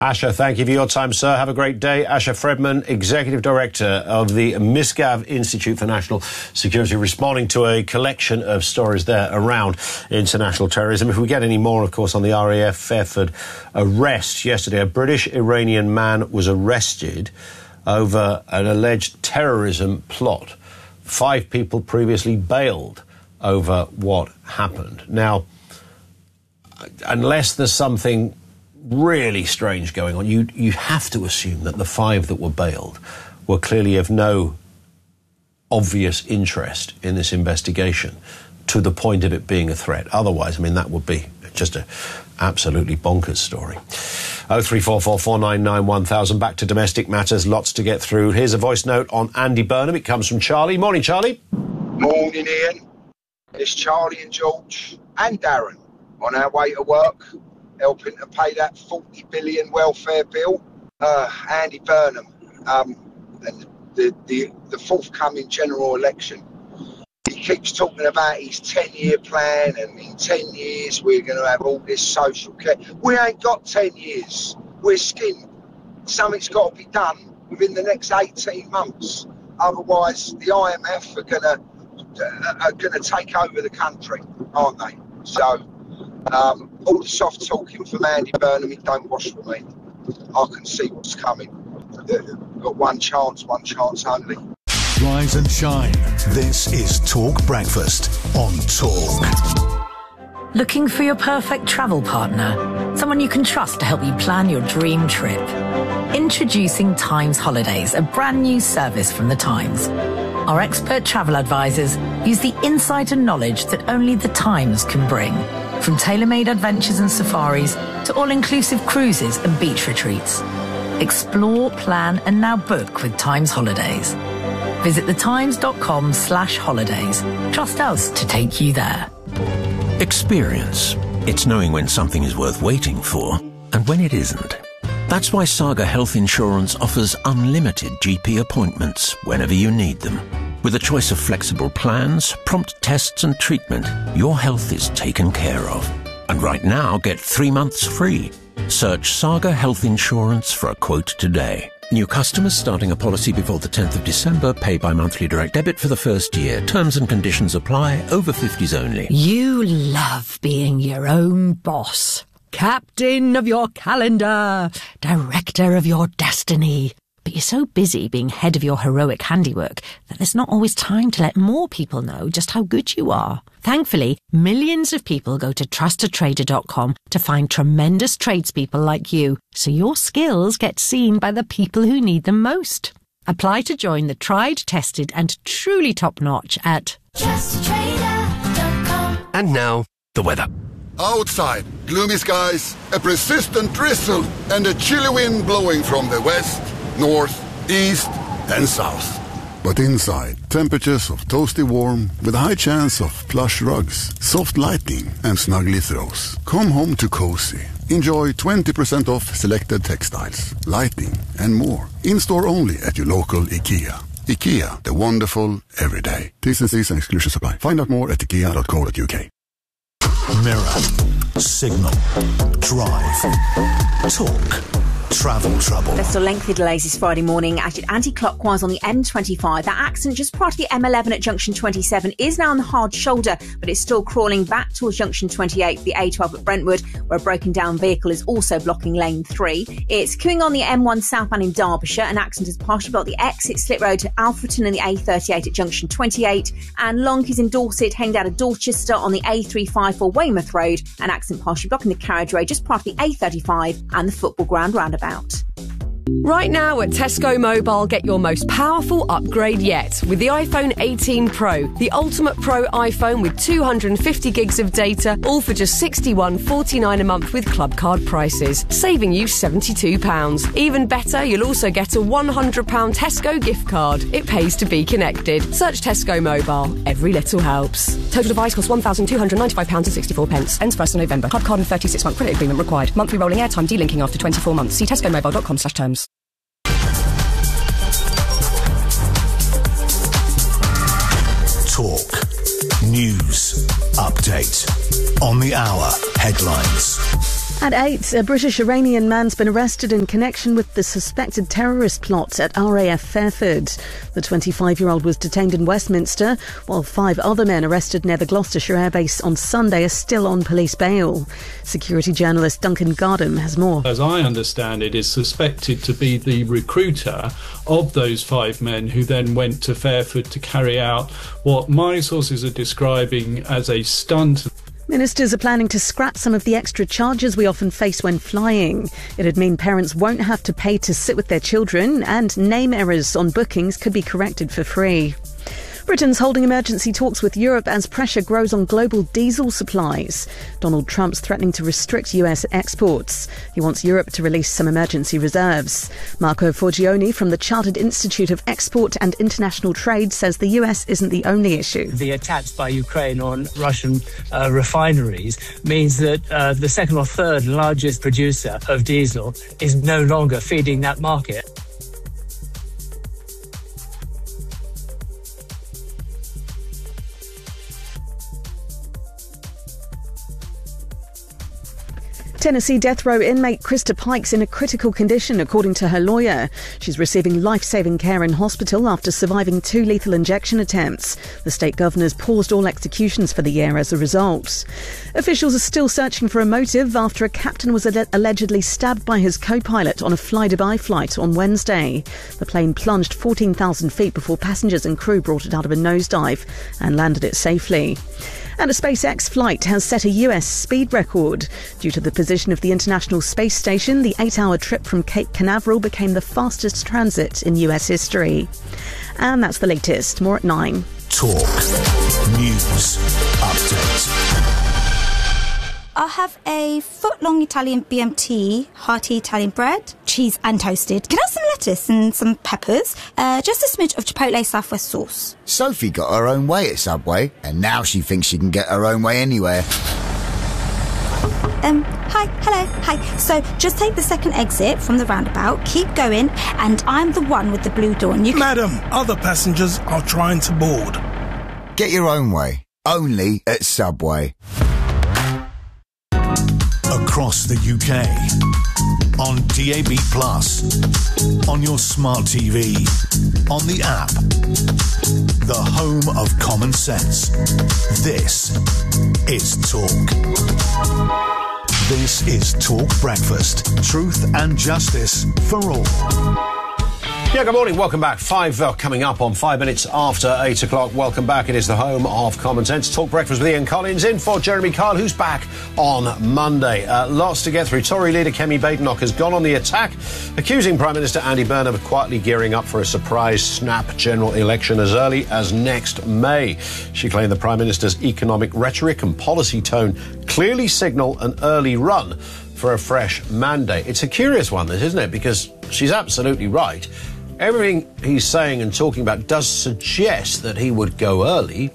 Asher, thank you for your time, sir. Have a great day. Asher Fredman, Executive Director of the Misgav Institute for National Security, responding to a collection of stories there around international terrorism. If we get any more, of course, on the RAF Fairford arrest yesterday, a British-Iranian man was arrested over an alleged terrorism plot. 5 people previously bailed over what happened. Now, unless there's something really strange going on, you have to assume that the 5 that were bailed were clearly of no obvious interest in this investigation to the point of it being a threat. Otherwise, I mean, that would be just a absolutely bonkers story. 0344 499 1000. Back to domestic matters, lots to get through. Here's a voice note on Andy Burnham. It comes from Charlie. Morning, Charlie. Morning, Ian. It's Charlie and George and Darren on our way to work, helping to pay that 40 billion welfare bill. Andy Burnham, and the forthcoming general election. He keeps talking about his 10-year plan, and in 10 years we're going to have all this social care. We ain't got 10 years. We're skinned. Something's got to be done within the next 18 months. Otherwise, the IMF are going to take over the country, aren't they? So, all the soft talking from Andy Burnham, it don't wash for me. I can see what's coming. We've got one chance only. Rise and shine. This is Talk Breakfast on Talk. Looking for your perfect travel partner? Someone you can trust to help you plan your dream trip? Introducing Times Holidays, a brand new service from the Times. Our expert travel advisors use the insight and knowledge that only the Times can bring. From tailor-made adventures and safaris to all-inclusive cruises and beach retreats. Explore, plan and now book with Times Holidays. Visit thetimes.com/holidays. Trust us to take you there. Experience. It's knowing when something is worth waiting for and when it isn't. That's why Saga Health Insurance offers unlimited GP appointments whenever you need them. With a choice of flexible plans, prompt tests and treatment, your health is taken care of. And right now, get 3 months free. Search Saga Health Insurance for a quote today. New customers starting a policy before the 10th of December pay by monthly direct debit for the first year. Terms and conditions apply. Over 50s only. You love being your own boss. Captain of your calendar. Director of your destiny. But you're so busy being head of your heroic handiwork that there's not always time to let more people know just how good you are. Thankfully, millions of people go to trustatrader.com to find tremendous tradespeople like you, so your skills get seen by the people who need them most. Apply to join the tried, tested and truly top-notch at trustatrader.com. And now, the weather. Outside, gloomy skies, a persistent drizzle and a chilly wind blowing from the west, north, east and south. But inside, temperatures of toasty warm with a high chance of plush rugs, soft lighting and snuggly throws. Come home to cozy. Enjoy 20% off selected textiles, lighting and more. In-store only at your local IKEA. IKEA, the wonderful everyday. T's and C's and exclusions apply. Find out more at ikea.co.uk. Mirror, Signal, Drive, Talk. Travel trouble. There's still lengthy delays this Friday morning, actually anti-clockwise on the M25. That accident just prior to the M11 at junction 27 is now on the hard shoulder, but it's still crawling back towards junction 28, the A12 at Brentwood, where a broken down vehicle is also blocking lane 3. It's queuing on the M1 southbound in Derbyshire. An accident has partially blocked the exit slip road to Alfreton and the A38 at junction 28, and Long is in Dorset heading down to Dorchester on the A354 Weymouth Road. An accident partially blocking the carriageway just prior to the A35 and the football ground roundabout. Right now at Tesco Mobile, get your most powerful upgrade yet with the iPhone 18 Pro, the ultimate Pro iPhone with 250 gigs of data, all for just $61.49 a month with club card prices, saving you £72. Even better, you'll also get a £100 Tesco gift card. It pays to be connected. Search Tesco Mobile. Every little helps. Total device costs £1,295.64. Ends 1st of November. Club card and 36-month credit agreement required. Monthly rolling airtime delinking after 24 months. See tescomobile.com/terms. Talk. News. Update. On the hour. Headlines. At 8, a British-Iranian man's been arrested in connection with the suspected terrorist plot at RAF Fairford. The 25-year-old was detained in Westminster, while 5 other men arrested near the Gloucestershire airbase on Sunday are still on police bail. Security journalist Duncan Gardam has more. As I understand it, is suspected to be the recruiter of those 5 men who then went to Fairford to carry out what my sources are describing as a stunt. Ministers are planning to scrap some of the extra charges we often face when flying. It'd mean parents won't have to pay to sit with their children, and name errors on bookings could be corrected for free. Britain's holding emergency talks with Europe as pressure grows on global diesel supplies. Donald Trump's threatening to restrict US exports. He wants Europe to release some emergency reserves. Marco Forgione from the Chartered Institute of Export and International Trade says the US isn't the only issue. The attacks by Ukraine on Russian refineries means that the second or third largest producer of diesel is no longer feeding that market. Tennessee death row inmate Krista Pike's in a critical condition, according to her lawyer. She's receiving life-saving care in hospital after surviving 2 lethal injection attempts. The state governor's paused all executions for the year as a result. Officials are still searching for a motive after a captain was allegedly stabbed by his co-pilot on a fly-Dubai flight on Wednesday. The plane plunged 14,000 feet before passengers and crew brought it out of a nosedive and landed it safely. And a SpaceX flight has set a US speed record. Due to the position of the International Space Station, the 8-hour trip from Cape Canaveral became the fastest transit in US history. And that's the latest. More at 9. Talk News Update. I'll have a foot-long Italian BMT, hearty Italian bread, cheese and toasted. Can I have some lettuce and some peppers? Just a smidge of Chipotle Southwest sauce. Sophie got her own way at Subway, and now she thinks she can get her own way anywhere. Hi. So just take the second exit from the roundabout, keep going, and I'm the one with the blue door. And you Madam, other passengers are trying to board. Get your own way, only at Subway. Across the UK, on DAB+, on your smart TV, on the app, the home of common sense. This is Talk. This is Talk Breakfast. Truth and justice for all. Yeah, good morning. Welcome back. 5 coming up on 5 minutes after 8 o'clock. Welcome back. It is the home of common sense. Talk Breakfast with Ian Collins in for Jeremy Kyle, who's back on Monday. Lots to get through. Tory leader Kemi Badenoch has gone on the attack, accusing Prime Minister Andy Burnham of quietly gearing up for a surprise snap general election as early as next May. She claimed the Prime Minister's economic rhetoric and policy tone clearly signal an early run for a fresh mandate. It's a curious one, this, isn't it? Because she's absolutely right. Everything he's saying and talking about does suggest that he would go early.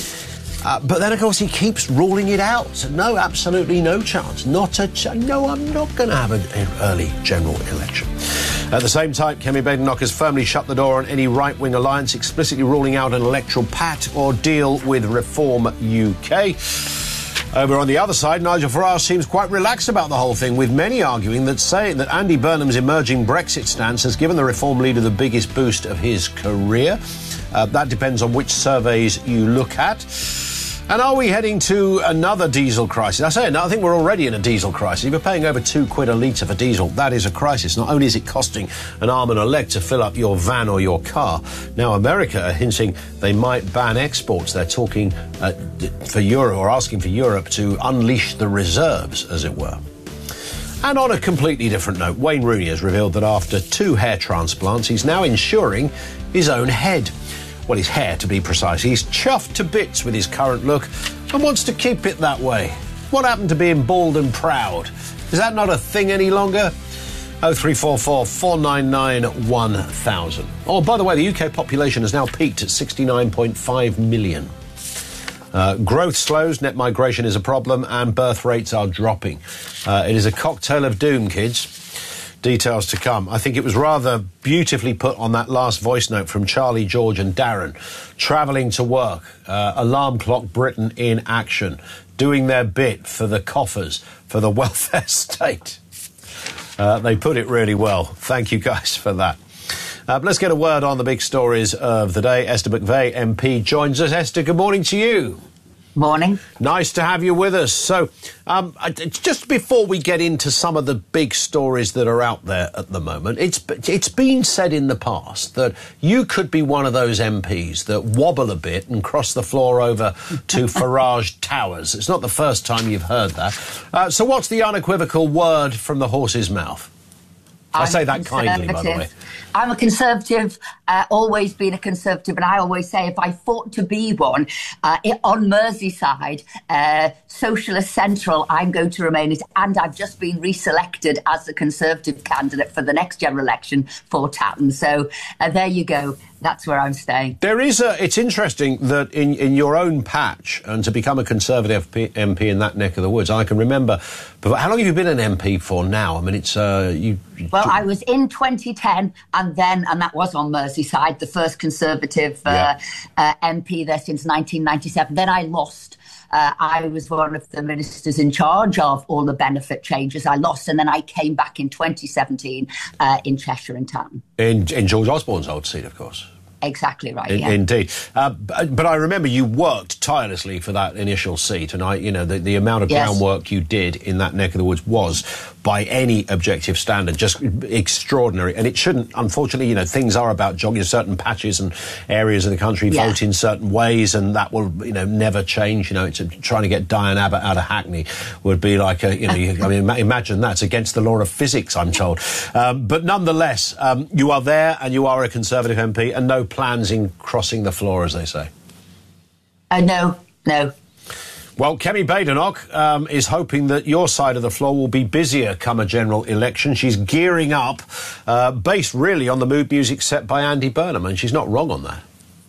But then, of course, he keeps ruling it out. No, absolutely no chance. No, I'm not going to have an early general election. At the same time, Kemi Badenoch has firmly shut the door on any right-wing alliance, explicitly ruling out an electoral pact or deal with Reform UK. Over on the other side, Nigel Farage seems quite relaxed about the whole thing, with many arguing that Andy Burnham's emerging Brexit stance has given the Reform leader the biggest boost of his career. That depends on which surveys you look at. And are we heading to another diesel crisis? I say no, I think we're already in a diesel crisis. If you're paying over £2 a litre for diesel, that is a crisis. Not only is it costing an arm and a leg to fill up your van or your car, now America are hinting they might ban exports. They're talking for Europe, or asking for Europe to unleash the reserves, as it were. And on a completely different note, Wayne Rooney has revealed that after 2 hair transplants, he's now insuring his own head. Well, his hair, to be precise. He's chuffed to bits with his current look and wants to keep it that way. What happened to being bald and proud? Is that not a thing any longer? 0344 499 1000. Oh, by the way, the UK population has now peaked at 69.5 million. Growth slows, net migration is a problem, and birth rates are dropping. It is a cocktail of doom, kids. Details to come. I think it was rather beautifully put on that last voice note from Charlie, George and Darren. Travelling to work. Alarm clock Britain in action. doing their bit for the coffers, for the welfare state. They put it really well. Thank you guys for that. Let's get a word on the big stories of the day. Esther McVey, MP, joins us. Esther, good morning to you. Morning. Nice to have you with us. So, just before we get into some of the big stories that are out there at the moment, it's been said in the past that you could be one of those MPs that wobble a bit and cross the floor over to Farage Towers. It's not the first time you've heard that. So what's the unequivocal word from the horse's mouth? I say that kindly, by the way. I'm a Conservative, always been a Conservative, and I always say if I fought to be one, on Merseyside, Socialist Central, I'm going to remain it, and I've just been reselected as the Conservative candidate for the next general election for Tatton. So there you go. That's where I'm staying. It's interesting that in your own patch, and to become a Conservative MP in that neck of the woods, I can remember, but how long have you been an MP for now? I mean, it's Well, I was in 2010, and that was on Merseyside, the first Conservative MP there since 1997. Then I lost. I was one of the ministers in charge of all the benefit changes. I lost, and then I came back in 2017 in Cheshire and Tatton. In George Osborne's old seat, of course. Exactly right, yeah. Indeed. But I remember you worked tirelessly for that initial seat, and the amount of groundwork you did in that neck of the woods was, by any objective standard, just extraordinary. And it shouldn't, unfortunately, things are about jogging. Certain patches and areas of the country vote in certain ways, and that will, never change. It's trying to get Diane Abbott out of Hackney would be like imagine that's against the law of physics, I'm told. But nonetheless, you are there, and you are a Conservative MP, and no plans in crossing the floor, as they say. No. Well, Kemi Badenoch is hoping that your side of the floor will be busier come a general election. She's gearing up, based really on the mood music set by Andy Burnham, and she's not wrong on that.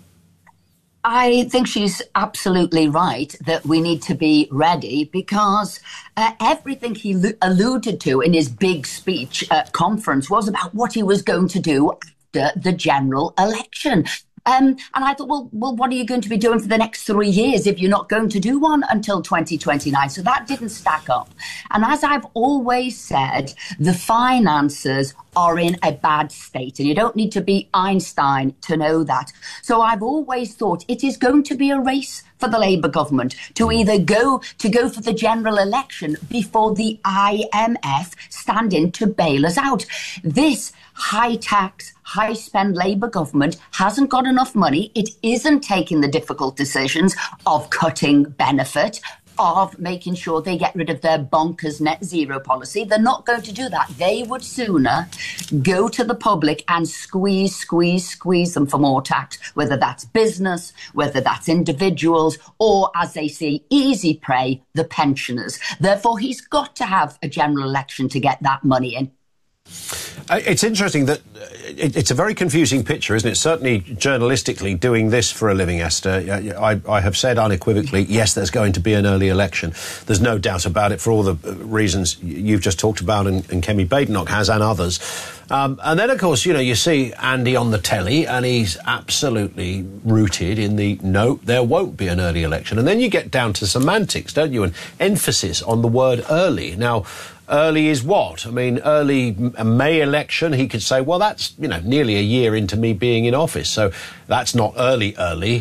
I think she's absolutely right that we need to be ready, because everything he alluded to in his big speech at conference was about what he was going to do after the general election. And I thought, well, what are you going to be doing for the next 3 years if you're not going to do one until 2029? So that didn't stack up. And as I've always said, the finances are in a bad state, and you don't need to be Einstein to know that. So I've always thought it is going to be a race for the Labour government to either go for the general election before the IMF stand in to bail us out. This high tax, high spend Labour government hasn't got enough money. It isn't taking the difficult decisions of cutting benefit, of making sure they get rid of their bonkers net zero policy. They're not going to do that. They would sooner go to the public and squeeze them for more tax, whether that's business, whether that's individuals, or, as they say, easy prey, the pensioners. Therefore, he's got to have a general election to get that money in. It's interesting that it's a very confusing picture, isn't it? Certainly journalistically, doing this for a living, Esther, I have said unequivocally, yes, there's going to be an early election. There's no doubt about it for all the reasons you've just talked about and Kemi Badenoch has, and others. And then, of course, you see Andy on the telly, and he's absolutely rooted in the no, there won't be an early election. And then you get down to semantics, don't you? And emphasis on the word early. Now, early is what? I mean, early May election, he could say, well, that's, nearly a year into me being in office. So that's not early.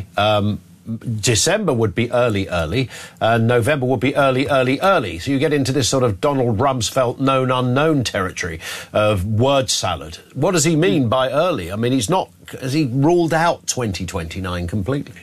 December would be early, and November would be early. So you get into this sort of Donald Rumsfeld known unknown territory of word salad. What does he mean by early? I mean, has he ruled out 2029 completely?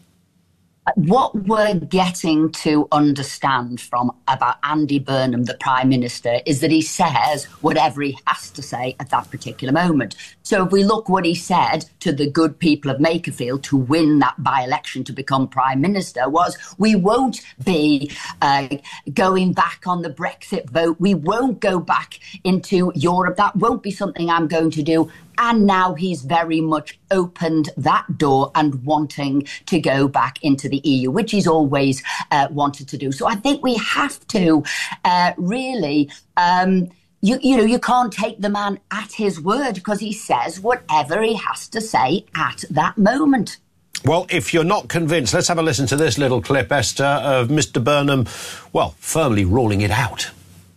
What we're getting to understand about Andy Burnham, the Prime Minister, is that he says whatever he has to say at that particular moment. So if we look what he said to the good people of Makerfield to win that by-election to become Prime Minister was, we won't be going back on the Brexit vote. We won't go back into Europe. That won't be something I'm going to do. And now he's very much opened that door and wanting to go back into the EU, which he's always wanted to do. So I think we have to really... You can't take the man at his word, because he says whatever he has to say at that moment. Well, if you're not convinced, let's have a listen to this little clip, Esther, of Mr Burnham, well, firmly ruling it out.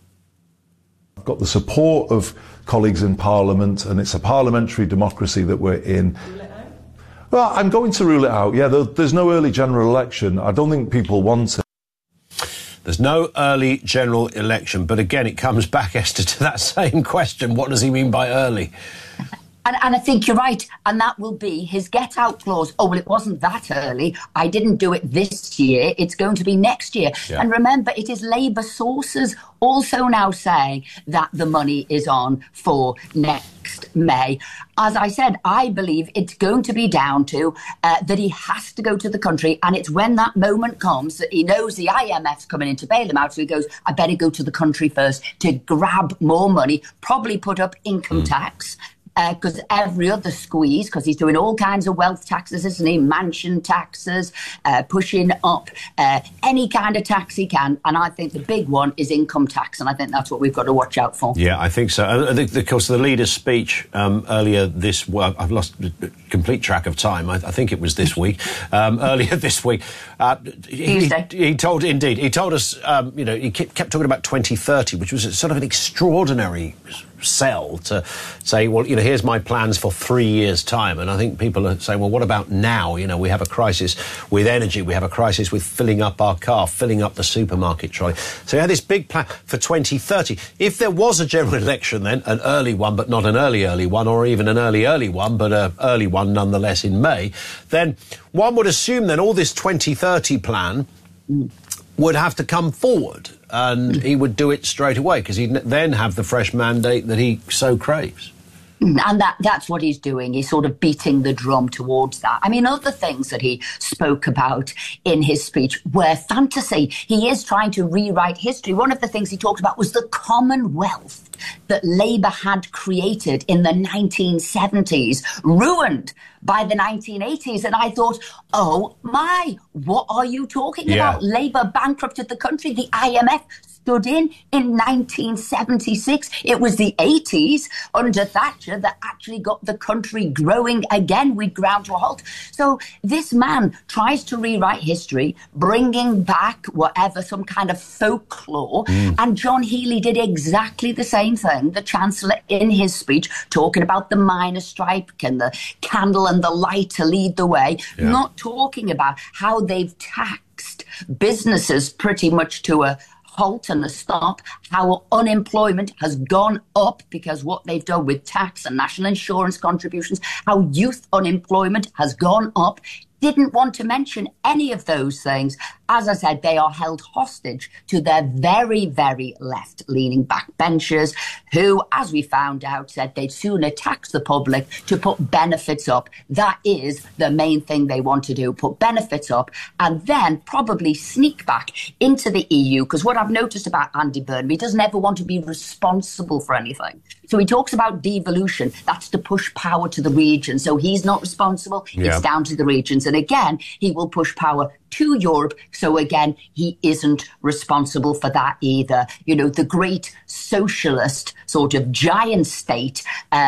I've got the support of colleagues in Parliament, and it's a parliamentary democracy that we're in. Rule it out? Well, I'm going to rule it out, yeah. There's no early general election. I don't think people want it. There's no early general election, but again, it comes back, Esther, to that same question. What does he mean by early? And I think you're right, and that will be his get-out clause. Oh, well, it wasn't that early. I didn't do it this year. It's going to be next year. Yeah. And remember, it is Labour sources also now saying that the money is on for next May. As I said, I believe it's going to be down to that he has to go to the country, and it's when that moment comes that he knows the IMF's coming in to bail him out, so he goes, I better go to the country first to grab more money, probably put up income tax. Because every other squeeze, because he's doing all kinds of wealth taxes, isn't he? Mansion taxes, pushing up any kind of tax he can. And I think the big one is income tax. And I think that's what we've got to watch out for. Yeah, I think so. Of course, the leader's speech earlier this week, I've lost complete track of time. I think it was this week. Earlier this week. He told us, he kept talking about 2030, which was sort of an extraordinary sell to say, well, here's my plans for 3 years' time. And I think people are saying, well, what about now? We have a crisis with energy. We have a crisis with filling up our car, filling up the supermarket trolley. So he had this big plan for 2030. If there was a general election then, an early one, but not an early one, or even an early one, but an early one nonetheless in May, then one would assume then all this 2030 plan would have to come forward, and he would do it straight away because he'd then have the fresh mandate that he so craves. And that's what he's doing. He's sort of beating the drum towards that. I mean, other things that he spoke about in his speech were fantasy. He is trying to rewrite history. One of the things he talked about was the Commonwealth that Labour had created in the 1970s, ruined by the 1980s. And I thought, oh my, what are you talking about? Labour bankrupted the country. The IMF stood in 1976. It was the 80s under Thatcher that actually got the country growing again. We'd ground to a halt. So this man tries to rewrite history, bringing back some kind of folklore. And John Healey did exactly the same thing. The Chancellor in his speech talking about the miners' strike and the candle and the light to lead the way, not talking about how they've taxed businesses pretty much to a halt and a stop, how unemployment has gone up because what they've done with tax and national insurance contributions, how youth unemployment has gone up. Didn't want to mention any of those things. As I said, they are held hostage to their very, very left-leaning backbenchers who, as we found out, said they'd sooner tax the public to put benefits up. That is the main thing they want to do, put benefits up and then probably sneak back into the EU. Because what I've noticed about Andy Burnham, he doesn't ever want to be responsible for anything. So he talks about devolution. That's to push power to the regions. So he's not responsible. It's down to the regions. And again, he will push power to Europe. So again, he isn't responsible for that either. The great socialist sort of giant state,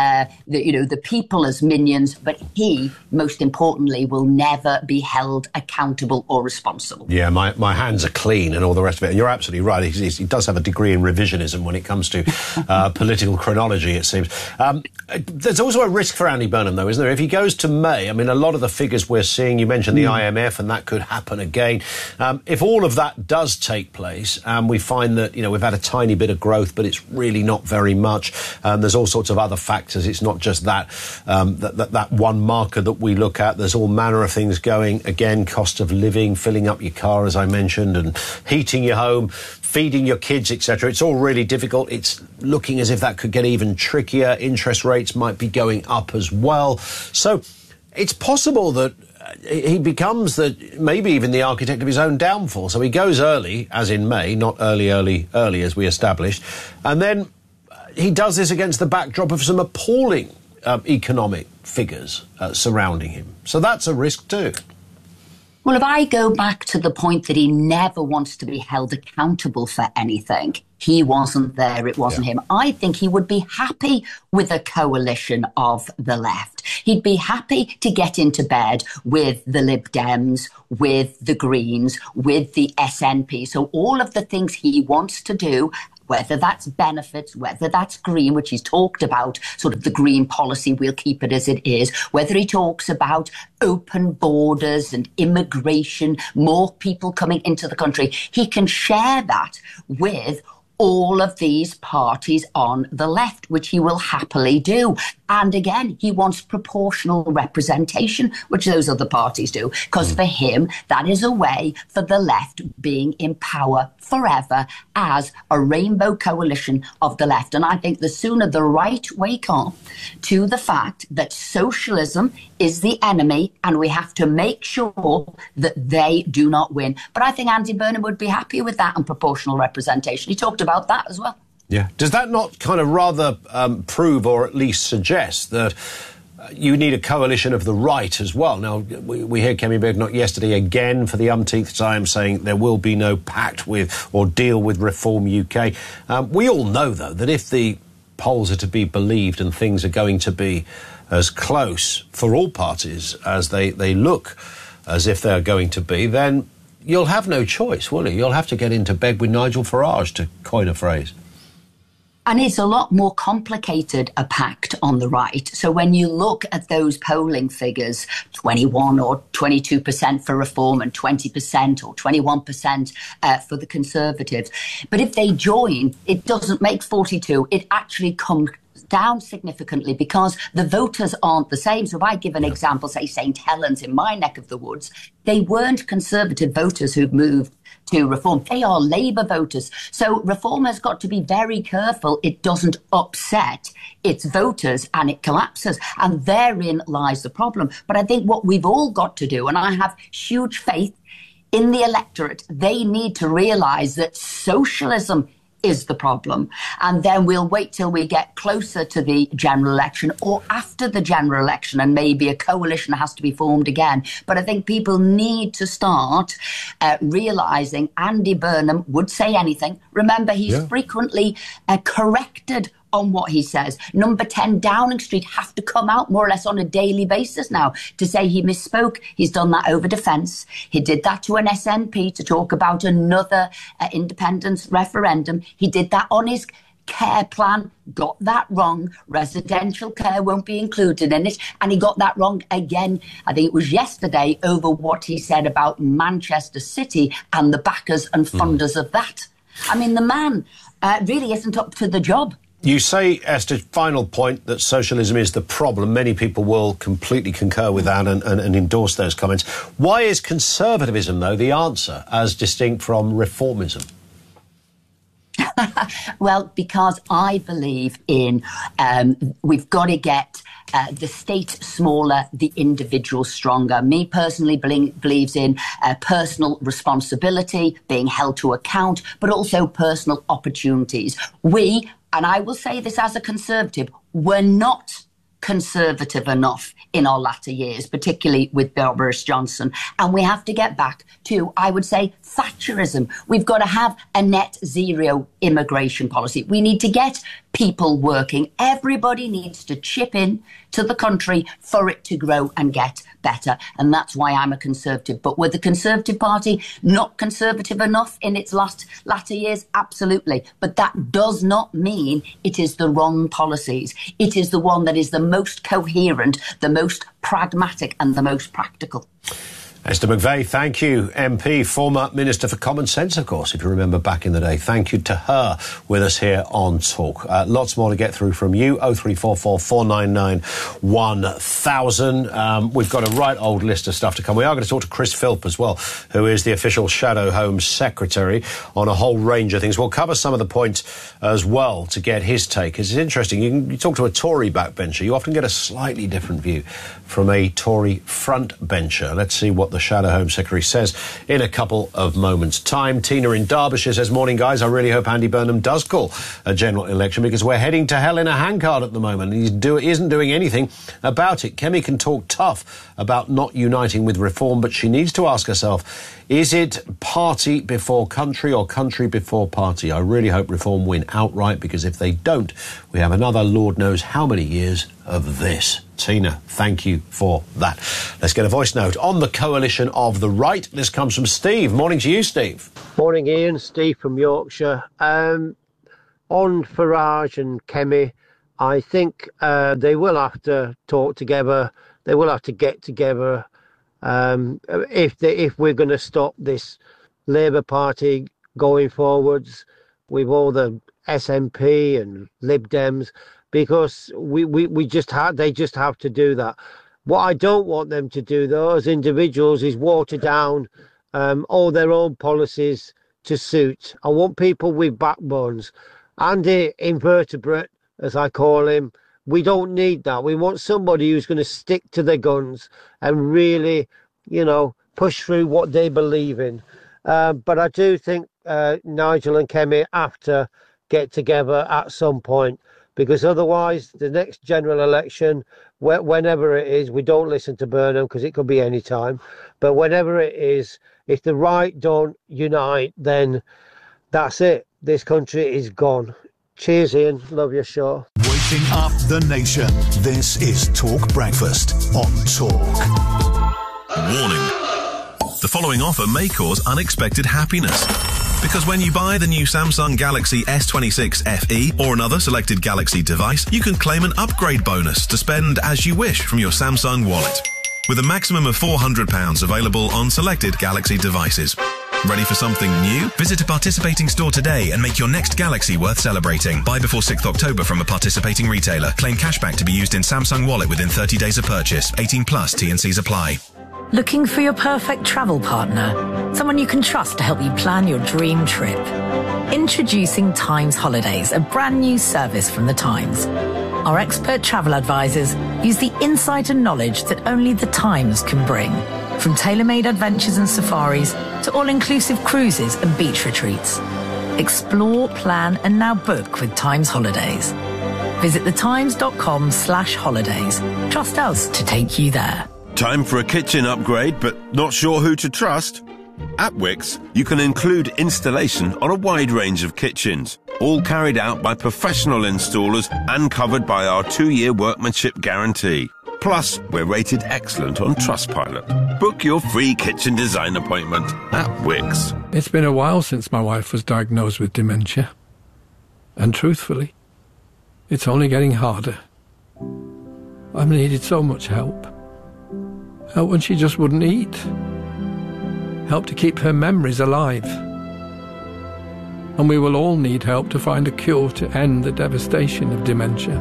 the people as minions, but he, most importantly, will never be held accountable or responsible. Yeah, my hands are clean and all the rest of it. And you're absolutely right. He does have a degree in revisionism when it comes to political chronology, it seems. There's also a risk for Andy Burnham, though, isn't there? If he goes to May, I mean, a lot of the figures we're seeing, you mentioned the IMF, and that could happen again. If all of that does take place, and we find that, we've had a tiny bit of growth, but it's really not very much. There's all sorts of other factors. It's not just that one marker that we look at. There's all manner of things going. Again, cost of living, filling up your car, as I mentioned, and heating your home, feeding your kids, etc. It's all really difficult. It's looking as if that could get even trickier. Interest rates might be going up as well. So it's possible that he becomes maybe even the architect of his own downfall. So he goes early, as in May, not early as we established. And then he does this against the backdrop of some appalling economic figures surrounding him. So that's a risk too. Well, if I go back to the point that he never wants to be held accountable for anything, he wasn't there, it wasn't him. I think he would be happy with a coalition of the left. He'd be happy to get into bed with the Lib Dems, with the Greens, with the SNP. So all of the things he wants to do, whether that's benefits, whether that's green, which he's talked about, sort of the green policy, we'll keep it as it is, whether he talks about open borders and immigration, more people coming into the country, he can share that with all of these parties on the left, which he will happily do. And again, he wants proportional representation, which those other parties do, because for him, that is a way for the left being in power forever as a rainbow coalition of the left. And I think the sooner the right wake up to the fact that socialism is the enemy and we have to make sure that they do not win. But I think Andy Burnham would be happy with that and proportional representation. He talked about that as well. Yeah. Does that not kind of rather prove or at least suggest that you need a coalition of the right as well? Now, we hear Kemi Badenoch yesterday again for the umpteenth time saying there will be no pact with or deal with Reform UK. We all know, though, that if the polls are to be believed and things are going to be as close for all parties as they look as if they're going to be, then you'll have no choice, will you? You'll have to get into bed with Nigel Farage, to coin a phrase. And it's a lot more complicated, a pact on the right. So when you look at those polling figures, 21 or 22% for Reform and 20% or 21% for the Conservatives. But if they join, it doesn't make 42. It actually comes down significantly because the voters aren't the same. So if I give an example, say St Helens in my neck of the woods, they weren't Conservative voters who've moved to Reform. They are Labour voters. So Reform has got to be very careful it doesn't upset its voters and it collapses. And therein lies the problem. But I think what we've all got to do, and I have huge faith in the electorate, they need to realise that socialism is the problem. And then we'll wait till we get closer to the general election or after the general election and maybe a coalition has to be formed again. But I think people need to start realising Andy Burnham would say anything. Remember, he's frequently corrected on what he says. Number 10 Downing Street have to come out more or less on a daily basis now to say he misspoke. He's done that over Defence. He did that to an SNP to talk about another independence referendum. He did that on his care plan, got that wrong. Residential care won't be included in it. And he got that wrong again, I think it was yesterday, over what he said about Manchester City and the backers and funders of that. I mean, the man really isn't up to the job. You say, Esther, final point, that socialism is the problem. Many people will completely concur with that and endorse those comments. Why is conservatism, though, the answer, as distinct from reformism? Well, because I believe in we've got to get the state smaller, the individual stronger. Me personally believes in personal responsibility, being held to account, but also personal opportunities. We, and I will say this as a Conservative, were not conservative enough in our latter years, particularly with Boris Johnson. And we have to get back to, I would say, Thatcherism. We've got to have a net zero immigration policy. We need to get people working. Everybody needs to chip in to the country for it to grow and get better. And that's why I'm a Conservative. But with the Conservative Party not conservative enough in its latter years? Absolutely. But that does not mean it is the wrong policies. It is the one that is the most coherent, the most pragmatic and the most practical. Esther McVey, thank you. MP, former Minister for Common Sense, of course, if you remember back in the day. Thank you to her with us here on Talk. Lots more to get through from you. 0344 499 1000. We've got a right old list of stuff to come. We are going to talk to Chris Philp as well, who is the official Shadow Home Secretary, on a whole range of things. We'll cover some of the points as well to get his take. It's interesting. You talk to a Tory backbencher, you often get a slightly different view from a Tory frontbencher. Let's see what the Shadow Home Secretary says in a couple of moments' time. Tina in Derbyshire says, morning, guys. I really hope Andy Burnham does call a general election because we're heading to hell in a handcart at the moment and he isn't doing anything about it. Kemi can talk tough about not uniting with Reform, but she needs to ask herself, is it party before country or country before party? I really hope Reform win outright, because if they don't, we have another Lord knows how many years of this. Tina, thank you for that. Let's get a voice note on the coalition of the right. This comes from Steve. Morning to you, Steve. Morning, Ian. Steve from Yorkshire. On Farage and Kemi, I think they will have to talk together. They will have to get together if we're going to stop this Labour Party going forwards with all the SNP and Lib Dems, because they just have to do that. What I don't want them to do, though, as individuals, is water down all their own policies to suit. I want people with backbones. Andy Invertebrate, as I call him, we don't need that. We want somebody who's going to stick to their guns and really, push through what they believe in. But I do think Nigel and Kemi have to get together at some point, because otherwise the next general election, whenever it is, we don't listen to Burnham because it could be any time, but whenever it is, if the right don't unite, then that's it. This country is gone. Cheers, Ian. Love your show. Waking up the nation. This is Talk Breakfast on Talk. Warning. The following offer may cause unexpected happiness. Because when you buy the new Samsung Galaxy S26 FE or another selected Galaxy device, you can claim an upgrade bonus to spend as you wish from your Samsung wallet, with a maximum of £400 available on selected Galaxy devices. Ready for something new? Visit a participating store today and make your next Galaxy worth celebrating. Buy before 6th October from a participating retailer. Claim cashback to be used in Samsung Wallet within 30 days of purchase. 18 plus T&Cs apply. Looking for your perfect travel partner? Someone you can trust to help you plan your dream trip? Introducing Times Holidays, a brand new service from the Times. Our expert travel advisors use the insight and knowledge that only the Times can bring. From tailor-made adventures and safaris to all-inclusive cruises and beach retreats. Explore, plan and now book with Times Holidays. Visit thetimes.com/holidays. Trust us to take you there. Time for a kitchen upgrade, but not sure who to trust? At Wickes, you can include installation on a wide range of kitchens, all carried out by professional installers and covered by our 2-year workmanship guarantee. Plus, we're rated excellent on Trustpilot. Book your free kitchen design appointment at Wickes. It's been a while since my wife was diagnosed with dementia. And truthfully, it's only getting harder. I've needed so much help. Help when she just wouldn't eat. Help to keep her memories alive. And we will all need help to find a cure to end the devastation of dementia.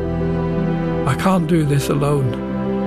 I can't do this alone.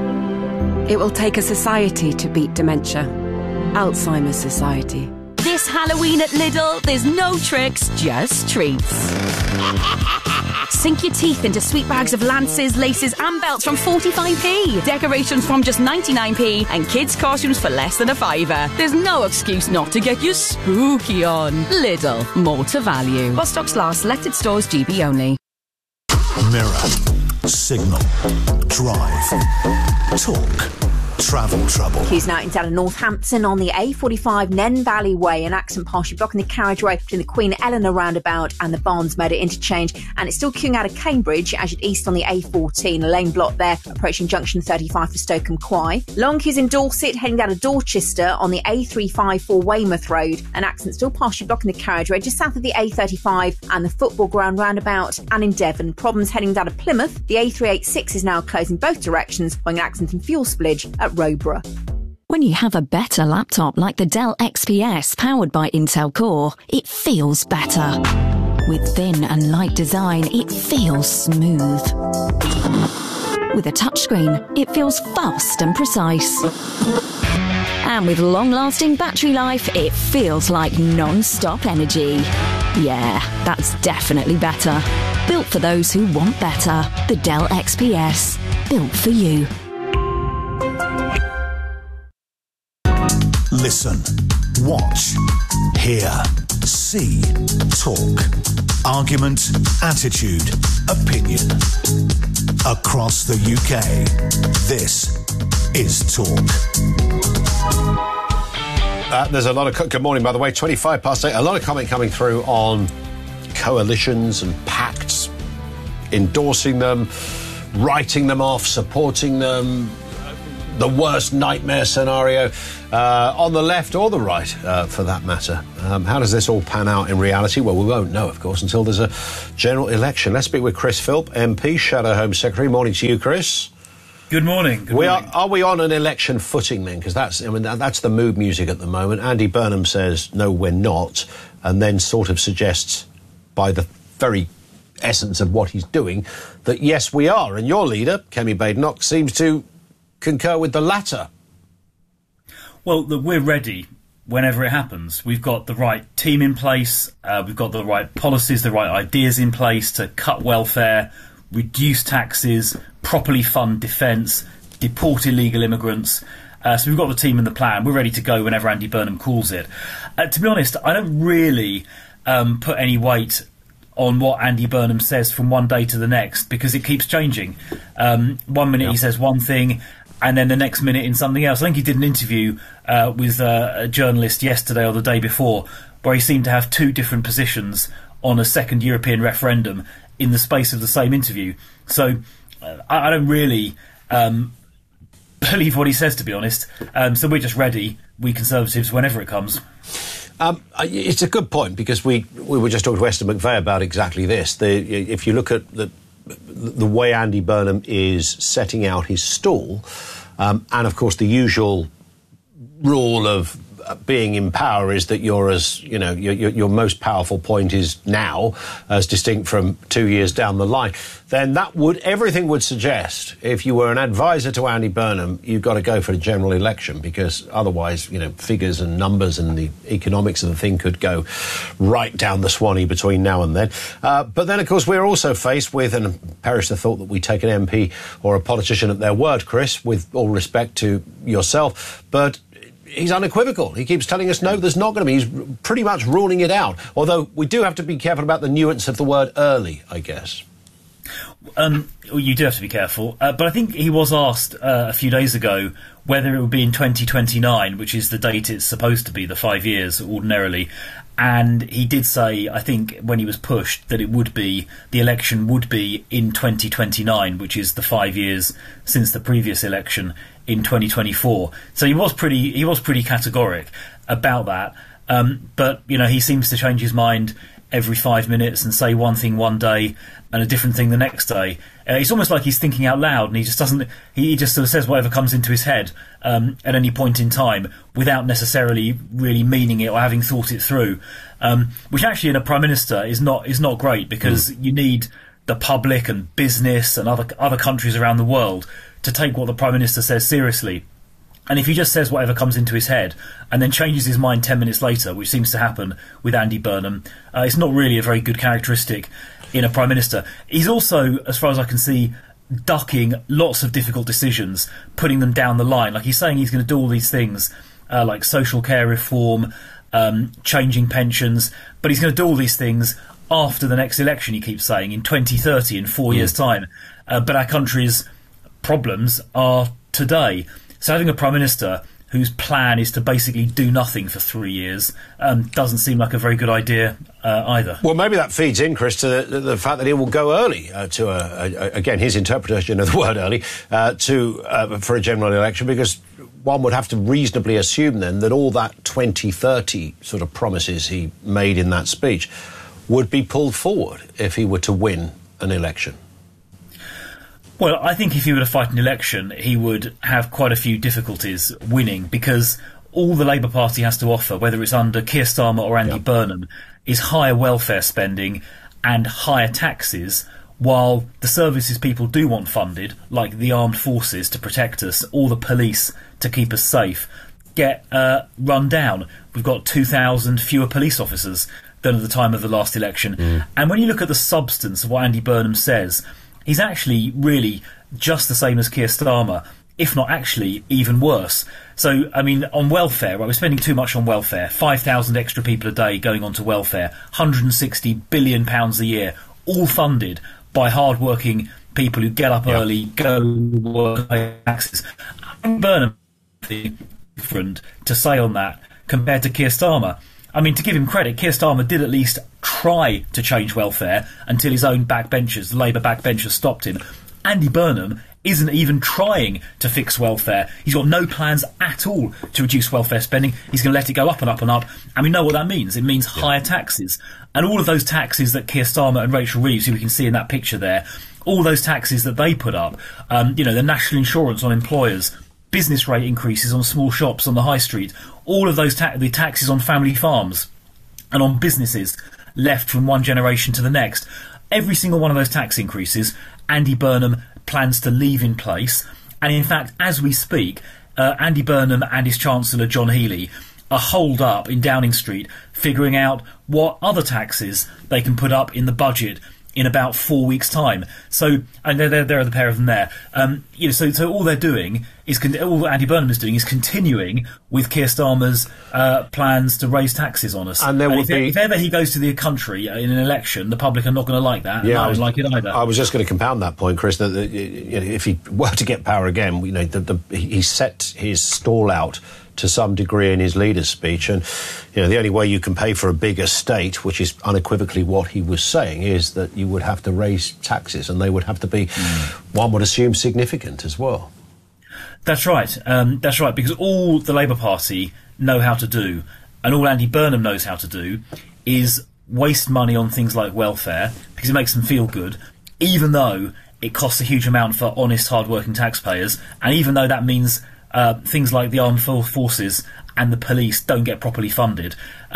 It will take a society to beat dementia. Alzheimer's Society. This Halloween at Lidl, there's no tricks, just treats. Sink your teeth into sweet bags of lances, laces and belts from 45p. Decorations from just 99p and kids' costumes for less than a £5. There's no excuse not to get your spooky on. Lidl, more to value. While stocks last, selected stores GB only. Mirror, Signal, Drive, Talk. Travel trouble. Queues now down in Northampton on the A45 Nen Valley Way. An accident partially blocking the carriageway between the Queen Eleanor roundabout and the Barnes Meadow interchange. And it's still queuing out of Cambridge as you east on the A14. A lane block there approaching junction 35 for Stoke-on-Quay. Long queues in Dorset heading down to Dorchester on the A354 Weymouth Road. An accident still partially blocking the carriageway just south of the A35 and the football ground roundabout. And in Devon, problems heading down to Plymouth. The A386 is now closed in both directions following an accident in Fuel Spillage at Rowborough. When you have a better laptop like the Dell XPS powered by Intel Core, it feels better. With thin and light design, it feels smooth. With a touchscreen, it feels fast and precise. And with long-lasting battery life, it feels like non-stop energy. Yeah, that's definitely better. Built for those who want better. The Dell XPS. Built for you. Listen, watch, hear, see, talk. Argument, attitude, opinion. Across the UK, this is Talk. There's a lot of... Good morning, by the way, 8:25. A lot of comment coming through on coalitions and pacts, endorsing them, writing them off, supporting them, the worst nightmare scenario on the left or the right, for that matter. How does this all pan out in reality? Well, we won't know, of course, until there's a general election. Let's speak with Chris Philp, MP, Shadow Home Secretary. Morning to you, Chris. Good morning. Good morning. Are we on an election footing then? Because that's the mood music at the moment. Andy Burnham says, no, we're not, and then sort of suggests, by the very essence of what he's doing, that yes, we are. And your leader, Kemi Badenoch, seems to concur with the latter. Well, we're ready whenever it happens. We've got the right team in place, we've got the right policies, the right ideas in place to cut welfare, reduce taxes, properly fund defence, deport illegal immigrants. So we've got the team and the plan. We're ready to go whenever Andy Burnham calls it. To be honest, I don't really put any weight on what Andy Burnham says from one day to the next, because it keeps changing. 1 minute he says one thing, and then the next minute in something else. I think he did an interview with a journalist yesterday or the day before, where he seemed to have two different positions on a second European referendum in the space of the same interview. So I don't really believe what he says, to be honest. So we're just ready, we Conservatives, whenever it comes. It's a good point, because we were just talking to Esther McVeigh about exactly this. If you look at the way Andy Burnham is setting out his stall, and of course the usual rule of being in power is that you're as, you know, your most powerful point is now, as distinct from 2 years down the line, then everything would suggest, if you were an advisor to Andy Burnham, you've got to go for a general election, because otherwise, you know, figures and numbers and the economics of the thing could go right down the Swanee between now and then. But then, of course, we're also faced with, and perish the thought that we take an MP or a politician at their word, Chris, with all respect to yourself, but he's unequivocal. He keeps telling us, no, there's not going to be. He's pretty much ruling it out. Although we do have to be careful about the nuance of the word early, I guess. You do have to be careful. But I think he was asked a few days ago whether it would be in 2029, which is the date it's supposed to be, the 5 years ordinarily. And he did say, I think, when he was pushed, that the election would be in 2029, which is the 5 years since the previous election in 2024. So he was pretty categoric about that. But, you know, he seems to change his mind every 5 minutes and say one thing one day and a different thing the next day. It's almost like he's thinking out loud, and he just sort of says whatever comes into his head at any point in time, without necessarily really meaning it or having thought it through, which actually in a prime minister is not great, because you need the public and business and other countries around the world to take what the prime minister says seriously. And if he just says whatever comes into his head and then changes his mind 10 minutes later, which seems to happen with Andy Burnham, it's not really a very good characteristic in a prime minister. He's also, as far as I can see, ducking lots of difficult decisions, putting them down the line. Like, he's saying he's going to do all these things, like social care reform, changing pensions, but he's going to do all these things after the next election, he keeps saying, in 2030, in 4 years' time. But our country's problems are today. So having a prime minister whose plan is to basically do nothing for 3 years doesn't seem like a very good idea either. Well, maybe that feeds in, Chris, to the fact that he will go early again, his interpretation of the word early, for a general election, because one would have to reasonably assume then that all that 2030 sort of promises he made in that speech would be pulled forward if he were to win an election. Well, I think if he were to fight an election, he would have quite a few difficulties winning, because all the Labour Party has to offer, whether it's under Keir Starmer or Andy Burnham, is higher welfare spending and higher taxes, while the services people do want funded, like the armed forces to protect us, or the police to keep us safe, get run down. We've got 2,000 fewer police officers than at the time of the last election. And when you look at the substance of what Andy Burnham says, he's actually really just the same as Keir Starmer if not actually even worse. So, I mean, on welfare, right, we're spending too much on welfare. 5,000 extra people a day going on to welfare, £160 billion a year, all funded by hard-working people who get up early, go work, pay taxes. Burnham different to say on that compared to Keir Starmer. I mean, to give him credit, Keir Starmer did at least try to change welfare until his own backbenchers, the Labour backbenchers, stopped him. Andy Burnham isn't even trying to fix welfare. He's got no plans at all to reduce welfare spending. He's going to let it go up and up and up. And we know what that means. It means higher taxes. And all of those taxes that Keir Starmer and Rachel Reeves, who we can see in that picture there, all those taxes that they put up, the national insurance on employers, business rate increases on small shops on the high street, all of those the taxes on family farms and on businesses left from one generation to the next. Every single one of those tax increases, Andy Burnham plans to leave in place. And in fact, as we speak, Andy Burnham and his Chancellor John Healey are holed up in Downing Street figuring out what other taxes they can put up in the budget in about 4 weeks' time. So, and there are the pair of them there. So all they're doing is all Andy Burnham is doing is continuing with Keir Starmer's plans to raise taxes on us. And if ever he goes to the country in an election, the public are not going to like that. Yeah, I don't like it either. I was just going to compound that point, Chris. That if he were to get power again, he set his stall out to some degree in his leader's speech, and the only way you can pay for a bigger state, which is unequivocally what he was saying, is that you would have to raise taxes, and they would have to be, one would assume, significant as well. That's right. Because all the Labour Party know how to do, and all Andy Burnham knows how to do, is waste money on things like welfare because it makes them feel good, even though it costs a huge amount for honest, hard-working taxpayers, and even though that means things like the armed forces and the police don't get properly funded.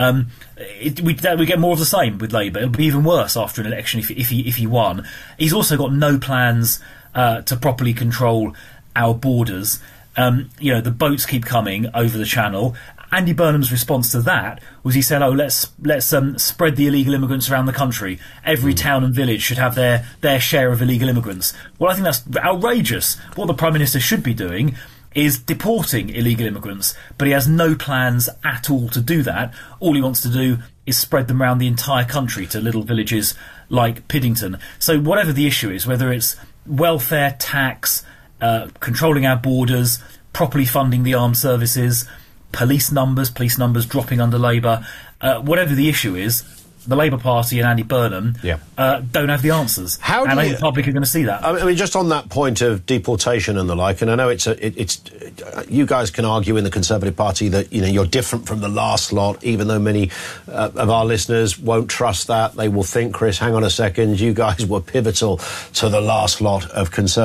We get more of the same with Labour. It'll be even worse after an election if he won. He's also got no plans to properly control our borders. The boats keep coming over the channel. Andy Burnham's response to that was he said, let's spread the illegal immigrants around the country. Every town and village should have their share of illegal immigrants. Well, I think that's outrageous. What the Prime Minister should be doing is deporting illegal immigrants, but he has no plans at all to do that. All he wants to do is spread them around the entire country to little villages like Piddington. So whatever the issue is, whether it's welfare, tax, controlling our borders, properly funding the armed services, police numbers dropping under Labour, whatever the issue is, the Labour Party and Andy Burnham don't have the answers. I think the public are going to see that. I mean, just on that point of deportation and the like, and I know it's you guys can argue in the Conservative Party that you're different from the last lot, even though many of our listeners won't trust that. They will think, Chris, hang on a second, you guys were pivotal to the last lot of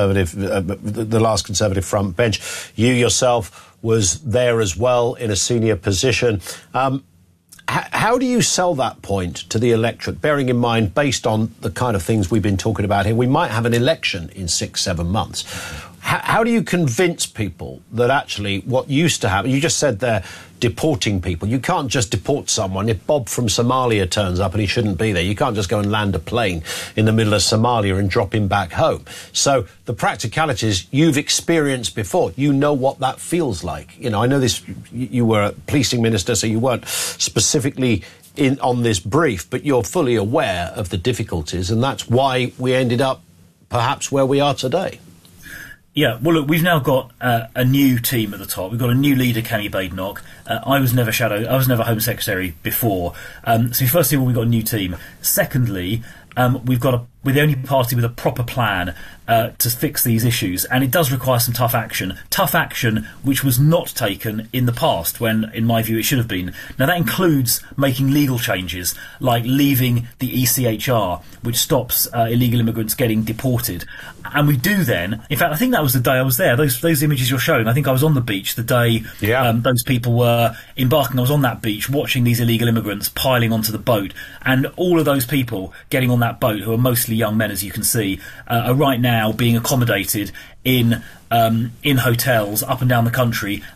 the last Conservative front bench. You yourself was there as well in a senior position. How do you sell that point to the electorate, bearing in mind, based on the kind of things we've been talking about here, we might have an election in 6-7 months. How do you convince people that actually what used to happen, you just said they're deporting people. You can't just deport someone. If Bob from Somalia turns up and he shouldn't be there, you can't just go and land a plane in the middle of Somalia and drop him back home. So the practicalities you've experienced before. You know what that feels like. I know this, you were a policing minister, so you weren't specifically on this brief, but you're fully aware of the difficulties, and that's why we ended up perhaps where we are today. Yeah, well, look, we've now got a new team at the top. We've got a new leader, Kenny Badenoch. I was never Home Secretary before. So first of all, we've got a new team. Secondly, we're the only party with a proper plan to fix these issues, and it does require some tough action which was not taken in the past when, in my view, it should have been. Now, that includes making legal changes, like leaving the ECHR, which stops illegal immigrants getting deported. And we do then, in fact, I think that was the day I was there, those images you're showing, I think I was on the beach the day those people were embarking. I was on that beach watching these illegal immigrants piling onto the boat, and all of those people getting on that boat, who are mostly young men, as you can see, are right now being accommodated in hotels up and down the country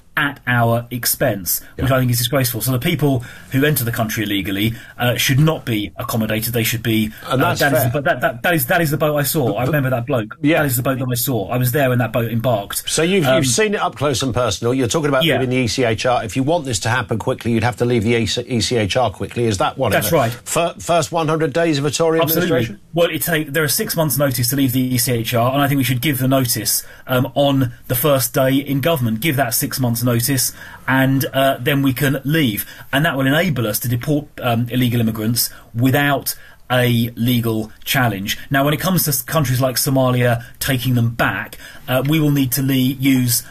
at our expense, which I think is disgraceful. So the people who enter the country illegally should not be accommodated. They should be. And that's fair. That is the boat I saw. I remember that bloke. Yeah. That is the boat that I saw. I was there when that boat embarked. So you've seen it up close and personal. You're talking about leaving the ECHR. If you want this to happen quickly, you'd have to leave the ECHR quickly. Is that one? That's right. First 100 days of a Tory administration. Well, there are 6 months' notice to leave the ECHR, and I think we should give the notice on the first day in government. Give that 6 months' notice, and then we can leave, and that will enable us to deport illegal immigrants without a legal challenge. Now, when it comes to countries like Somalia taking them back, we will need to use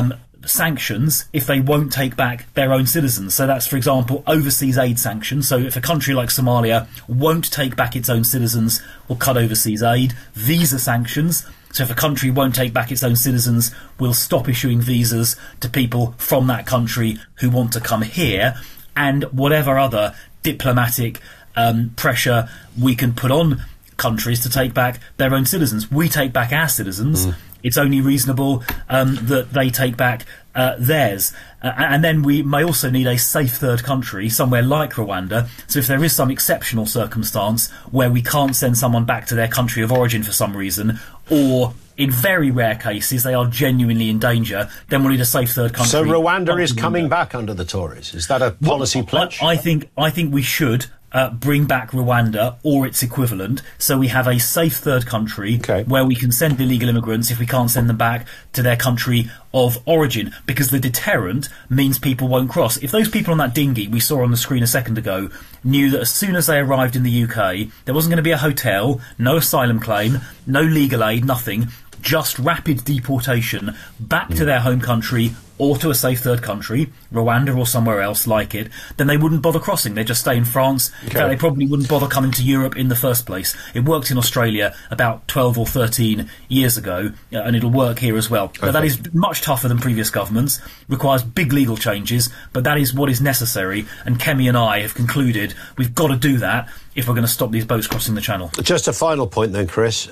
sanctions if they won't take back their own citizens. So that's, for example, overseas aid sanctions. So if a country like Somalia won't take back its own citizens, we'll cut overseas aid. Visa sanctions. So if a country won't take back its own citizens, we'll stop issuing visas to people from that country who want to come here. And whatever other diplomatic pressure we can put on countries to take back their own citizens. We take back our citizens. It's only reasonable that they take back theirs. And then we may also need a safe third country, somewhere like Rwanda. So if there is some exceptional circumstance where we can't send someone back to their country of origin for some reason, or in very rare cases they are genuinely in danger, then we'll need a safe third country. So Rwanda is coming back under the Tories. Is that a policy pledge? I think we should bring back Rwanda or its equivalent, so we have a safe third country where we can send illegal immigrants if we can't send them back to their country of origin, because the deterrent means people won't cross. If those people on that dinghy we saw on the screen a second ago knew that as soon as they arrived in the UK there wasn't going to be a hotel, no asylum claim, no legal aid, nothing, just rapid deportation back to their home country or to a safe third country, Rwanda or somewhere else like it, then they wouldn't bother crossing. They'd just stay in France. In fact, they probably wouldn't bother coming to Europe in the first place. It worked in Australia about 12 or 13 years ago, and it'll work here as well. But that is much tougher than previous governments, requires big legal changes, but that is what is necessary, and Kemi and I have concluded we've got to do that if we're going to stop these boats crossing the channel. Just a final point then, Chris.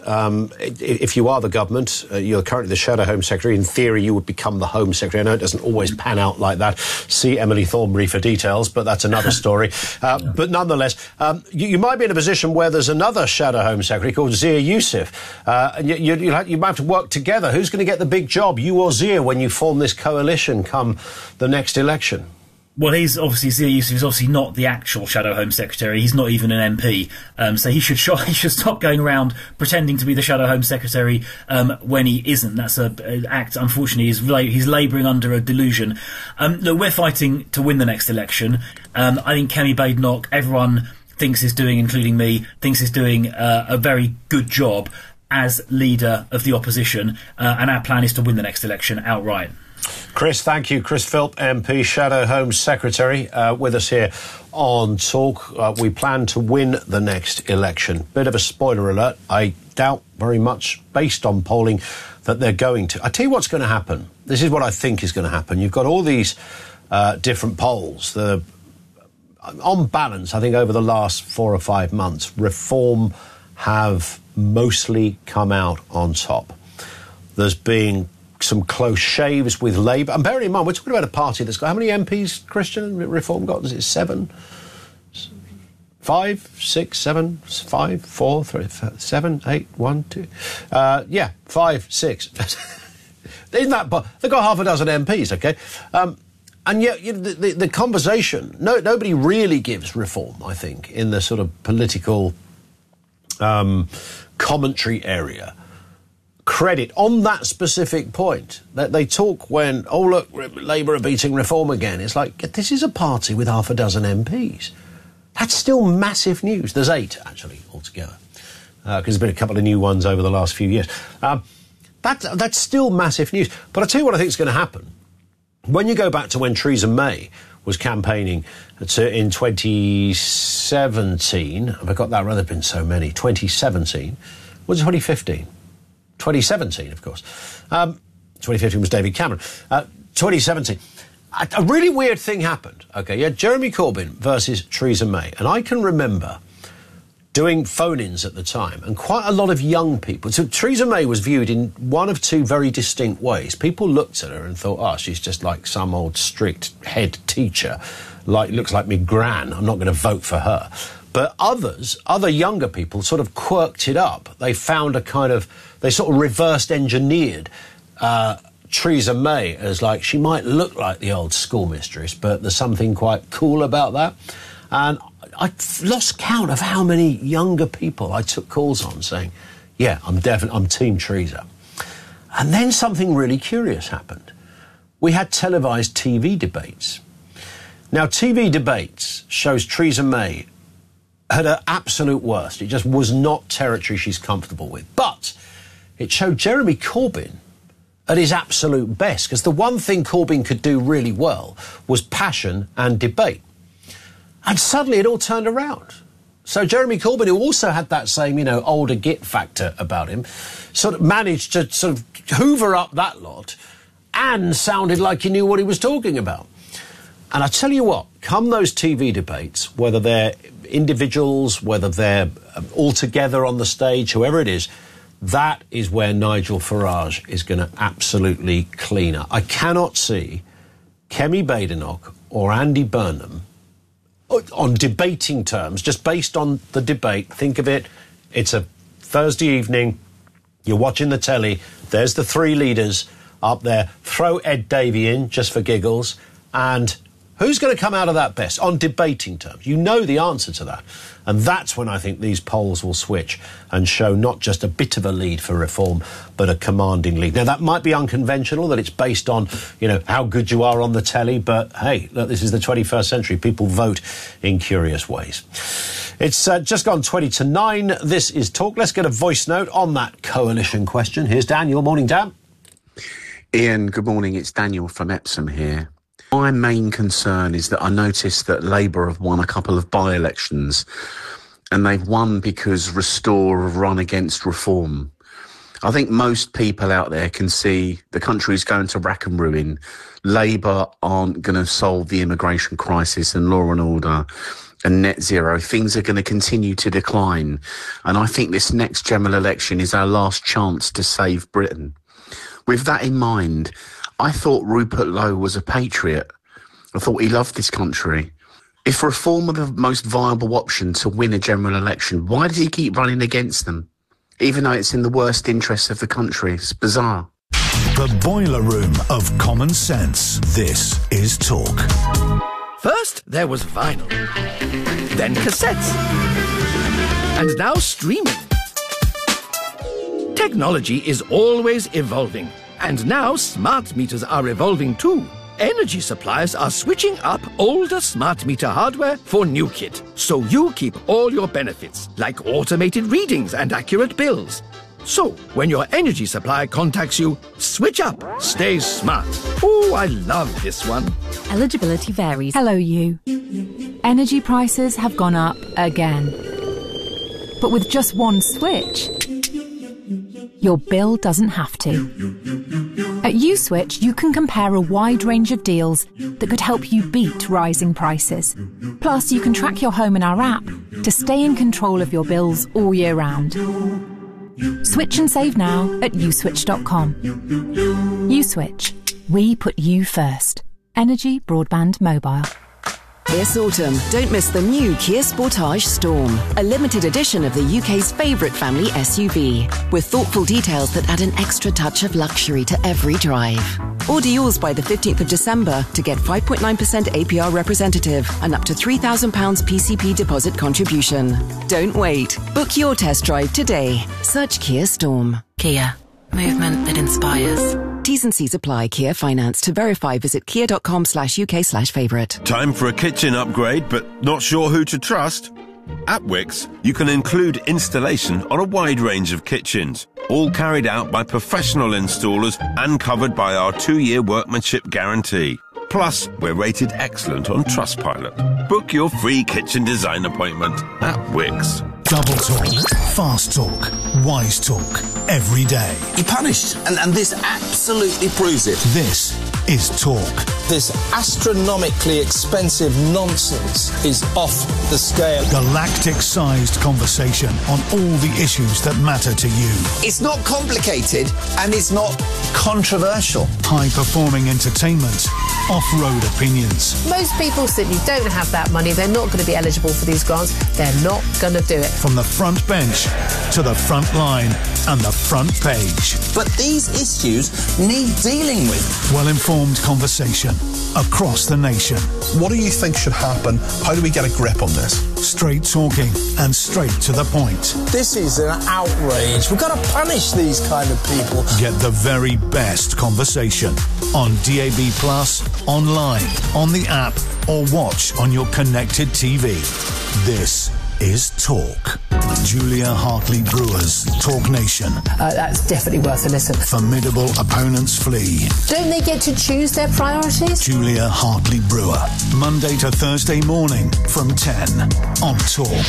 If you are the government, you're currently the Shadow Home Secretary, in theory you would become the Home Secretary. I know it doesn't always pan out like that. See Emily Thornberry for details, but that's another story. But nonetheless, you might be in a position where there's another Shadow Home Secretary called Zia Youssef. And you might have to work together. Who's going to get the big job, you or Zia, when you form this coalition come the next election? Well, Zia Youssef is obviously not the actual Shadow Home Secretary. He's not even an MP. So he should stop going around pretending to be the Shadow Home Secretary when he isn't. That's an act, unfortunately, he's labouring under a delusion. Look, we're fighting to win the next election. I think Kemi Badenoch, everyone thinks is doing, including me, thinks is doing a very good job as leader of the opposition. And our plan is to win the next election outright. Chris, thank you. Chris Philp, MP, Shadow Home Secretary, with us here on Talk. We plan to win the next election. Bit of a spoiler alert. I doubt very much, based on polling, that they're going to. I tell you what's going to happen. This is what I think is going to happen. You've got all these different polls. On balance, I think over the last 4 or 5 months, Reform have mostly come out on top. There's been some close shaves with Labour. And bearing in mind, we're talking about a party that's got... How many MPs, Christian, Reform got? Is it 7? 5, 6, 7, 5, 4, 3, 7, 8, 1, 2... 5, 6. Isn't that... They've got half a dozen MPs, OK? And yet, the conversation... nobody really gives Reform, I think, in the sort of political commentary area, credit on that specific point. That they talk when, oh, look, Labour are beating Reform again. It's like, this is a party with half a dozen MPs. That's still massive news. There's 8, actually, altogether, because there's been a couple of new ones over the last few years. That's still massive news. But I'll tell you what I think is going to happen. When you go back to when Theresa May was campaigning in 2017, have I got that right? There have been so many. 2017. Was it 2015? 2017, of course. 2015 was David Cameron. 2017. A really weird thing happened. OK, you had Jeremy Corbyn versus Theresa May. And I can remember doing phone-ins at the time, and quite a lot of young people. So Theresa May was viewed in one of two very distinct ways. People looked at her and thought, oh, she's just like some old strict head teacher, looks like me gran, I'm not going to vote for her. But other younger people sort of quirked it up. They found they sort of reversed engineered Theresa May as like, she might look like the old schoolmistress, but there's something quite cool about that. And I lost count of how many younger people I took calls on saying, yeah, I'm Team Theresa. And then something really curious happened. We had televised TV debates. Now, TV debates shows Theresa May at her absolute worst. It just was not territory she's comfortable with. But it showed Jeremy Corbyn at his absolute best, because the one thing Corbyn could do really well was passion and debate. And suddenly it all turned around. So Jeremy Corbyn, who also had that same, older git factor about him, sort of managed to sort of hoover up that lot and sounded like he knew what he was talking about. And I tell you what, come those TV debates, whether they're individuals, whether they're all together on the stage, whoever it is, that is where Nigel Farage is going to absolutely clean up. I cannot see Kemi Badenoch or Andy Burnham on debating terms, just based on the debate. Think of it, it's a Thursday evening, you're watching the telly, there's the three leaders up there, throw Ed Davey in just for giggles, and who's going to come out of that best on debating terms? You know the answer to that. And that's when I think these polls will switch and show not just a bit of a lead for reform, but a commanding lead. Now, that might be unconventional, that it's based on, how good you are on the telly, but hey, look, this is the 21st century. People vote in curious ways. It's just gone 20 to 9. This is Talk. Let's get a voice note on that coalition question. Here's Daniel. Morning, Dan. Ian, good morning. It's Daniel from Epsom here. My main concern is that I noticed that Labour have won a couple of by-elections, and they've won because Restore have run against Reform. I think most people out there can see the country's going to rack and ruin. Labour aren't going to solve the immigration crisis and law and order and net zero. Things are going to continue to decline. And I think this next general election is our last chance to save Britain. With that in mind, I thought Rupert Lowe was a patriot. I thought he loved this country. If Reform were the most viable option to win a general election, why does he keep running against them? Even though it's in the worst interests of the country. It's bizarre. The boiler room of common sense. This is Talk. First, there was vinyl. Then cassettes. And now streaming. Technology is always evolving. And now smart meters are evolving too. Energy suppliers are switching up older smart meter hardware for new kit, so you keep all your benefits, like automated readings and accurate bills. So, when your energy supplier contacts you, switch up, stay smart. Oh, I love this one. Eligibility varies. Hello, you. Energy prices have gone up again. But with just one switch, your bill doesn't have to. At USwitch, you can compare a wide range of deals that could help you beat rising prices. Plus, you can track your home in our app to stay in control of your bills all year round. Switch and save now at uswitch.com. USwitch. We put you first. Energy, broadband, mobile. This autumn, don't miss the new Kia Sportage Storm, a limited edition of the UK's favourite family SUV, with thoughtful details that add an extra touch of luxury to every drive. Order yours by the 15th of December to get 5.9% APR representative and up to £3,000 PCP deposit contribution. Don't wait. Book your test drive today. Search Kia Storm. Kia. Movement that inspires. T's and C's apply. Kia Finance. To verify, visit kia.com/UK/favourite. Time for a kitchen upgrade, but not sure who to trust? At Wickes, you can include installation on a wide range of kitchens, all carried out by professional installers and covered by our 2-year workmanship guarantee. Plus, we're rated excellent on Trustpilot. Book your free kitchen design appointment at Wickes. Double talk, fast talk, wise talk, every day. You're punished, and this absolutely proves it. This is Talk. This astronomically expensive nonsense is off the scale. Galactic-sized conversation on all the issues that matter to you. It's not complicated and it's not controversial. High-performing entertainment. Off-road opinions. Most people simply don't have that money. They're not going to be eligible for these grants. They're not going to do it. From the front bench to the front line and the front page. But these issues need dealing with. Well-informed conversation across the nation. What do you think should happen? How do we get a grip on this? Straight talking and straight to the point. This is an outrage. We've got to punish these kind of people. Get the very best conversation on DAB+, online, on the app, or watch on your connected TV. This is Talk. Julia Hartley-Brewer's Talk Nation. That's definitely worth a listen. Formidable opponents flee. Don't they get to choose their priorities? Julia Hartley-Brewer. Monday to Thursday morning from 10 on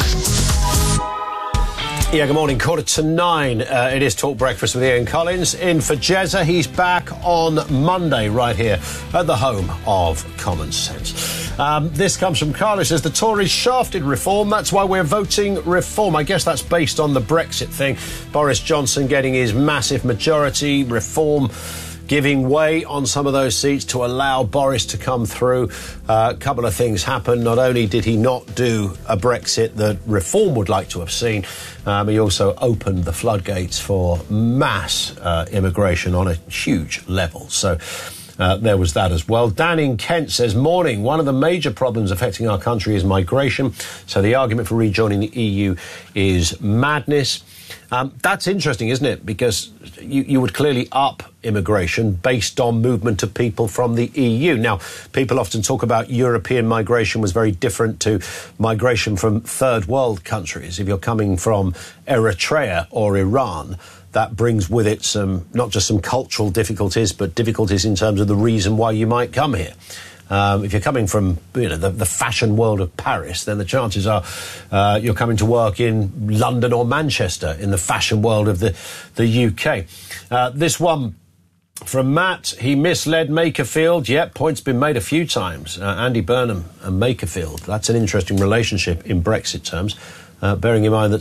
Talk. Yeah, good morning. 8:45. It is Talk Breakfast with Ian Collins. In for Jezza. He's back on Monday right here at the home of Common Sense. This comes from Carl. He says, the Tories shafted reform. That's why we're voting reform. I guess that's based on the Brexit thing. Boris Johnson getting his massive majority, reform giving way on some of those seats to allow Boris to come through. A couple of things happened. Not only did he not do a Brexit that Reform would like to have seen, he also opened the floodgates for mass immigration on a huge level. So there was that as well. Dan in Kent says, morning, one of the major problems affecting our country is migration. So the argument for rejoining the EU is madness. That's interesting, isn't it? Because you would clearly up immigration based on movement of people from the EU. Now, people often talk about European migration was very different to migration from third world countries. If you're coming from Eritrea or Iran, that brings with it not just some cultural difficulties, but difficulties in terms of the reason why you might come here. If you're coming from the fashion world of Paris, then the chances are you're coming to work in London or Manchester in the fashion world of the UK. This one from Matt, he misled Makerfield. Yep, point's been made a few times. Andy Burnham and Makerfield. That's an interesting relationship in Brexit terms. Bearing in mind that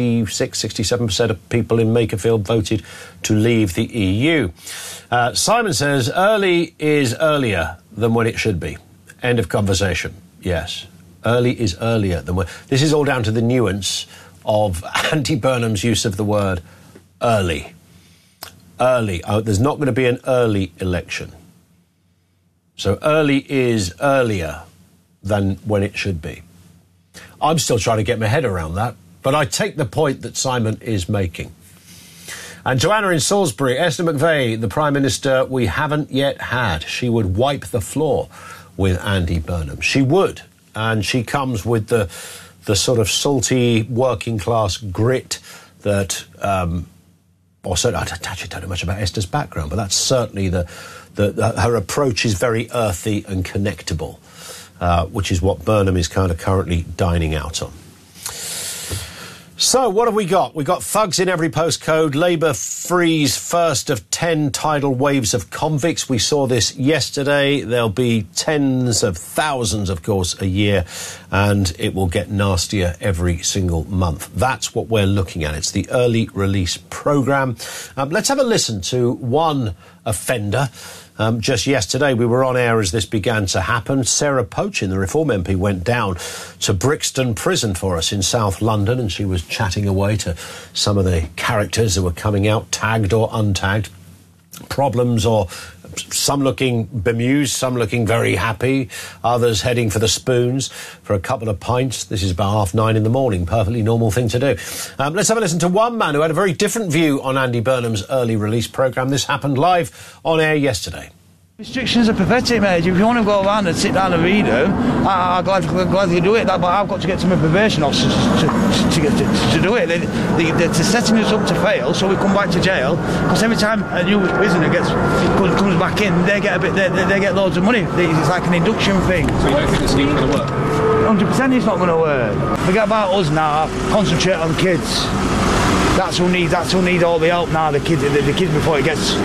67% of people in Makerfield voted to leave the EU. Simon says, early is earlier than when it should be. End of conversation. Yes, early is earlier than when... This is all down to the nuance of Andy Burnham's use of the word early. Early. There's not going to be an early election. So early is earlier than when it should be. I'm still trying to get my head around that, but I take the point that Simon is making. And Joanna in Salisbury, Esther McVeigh, the Prime Minister we haven't yet had. She would wipe the floor with Andy Burnham. She would, and she comes with the sort of salty working class grit that... I actually don't know much about Esther's background, but that's certainly her approach is very earthy and connectable. Which is what Burnham is kind of currently dining out on. So, what have we got? We've got thugs in every postcode. Labour frees first of 10 tidal waves of convicts. We saw this yesterday. There'll be tens of thousands, of course, a year, and it will get nastier every single month. That's what we're looking at. It's the early release programme. Let's have a listen to one offender. Just yesterday, we were on air as this began to happen. Sarah Pochin, the Reform MP, went down to Brixton Prison for us in South London, and she was chatting away to some of the characters that were coming out, tagged or untagged. Problems, or some looking bemused, some looking very happy, others heading for the spoons for a couple of pints. This is about 9:30 in the morning, perfectly normal thing to do. Let's have a listen to one man who had a very different view on Andy Burnham's early release programme. This happened live on air yesterday. Restrictions are pathetic, mate. If you want to go around and sit down and read them, I'm gladly do it. But I've got to get to my probation officers to do it. They're setting us up to fail, so we come back to jail. Because every time a new prisoner comes back in, they get loads of money. It's like an induction thing. So you don't think the scheme's going to work? 100% it's not going to work. Forget about us now. Concentrate on kids. That's who need all the help now. The kids before it gets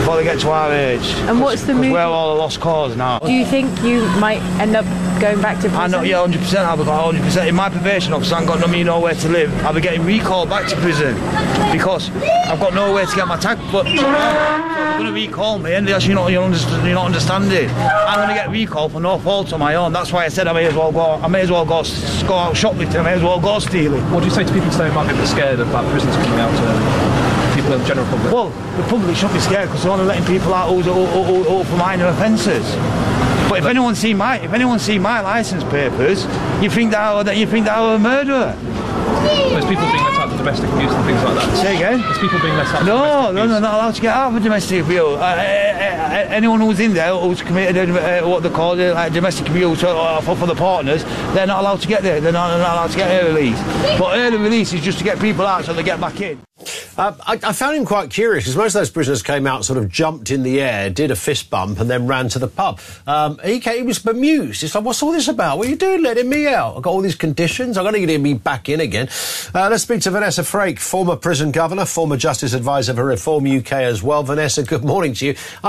before they get to our age. And what's the move? We're all a lost cause now. Do you think you might end up going back to prison? I know, yeah, 100%. I'll be 100%. In my probation officer, I've got nowhere to live. I'll be getting recalled back to prison because I've got nowhere to get my tag. But so they're going to recall me, and you're not understanding. I'm going to get recalled for no fault of my own. That's why I said I may as well go shoplifting. I may as well go stealing. What do you say to people today who might be a bit scared about prisons coming out to people in the general public? Well, the public shouldn't be scared because they're only letting people out who for minor offences. But if anyone see my licence papers, you think that I was a murderer. There's people being let out for domestic abuse and things like that. Say again? There's people being let out for No, they're not allowed to get out for domestic abuse. Anyone who's in there who's committed what they call domestic abuse for the partners, they're not allowed to get there. They're not allowed to get early release. But early release is just to get people out so they get back in. I found him quite curious because most of those prisoners came out, sort of jumped in the air, did a fist bump and then ran to the pub. He was bemused. He's like, what's all this about? What are you doing letting me out? I've got all these conditions. I'm going to get me back in again. Let's speak to Vanessa Frake, former prison governor, former justice advisor for Reform UK as well. Vanessa, good morning to you.